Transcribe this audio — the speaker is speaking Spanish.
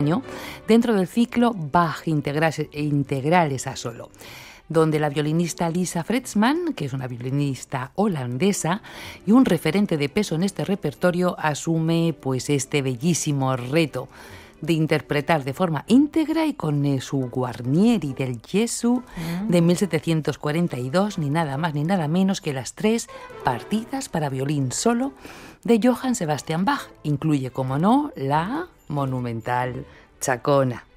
año dentro del ciclo Bach Integrales a solo, donde la violinista Lisa Fretzmann, que es una violinista holandesa y un referente de peso en este repertorio, asume pues este bellísimo reto de interpretar de forma íntegra y con su Guarnieri del Gesù de 1742, ni nada más ni nada menos que las 3 partidas para violín solo de Johann Sebastian Bach. Incluye, como no, la monumental Chacona.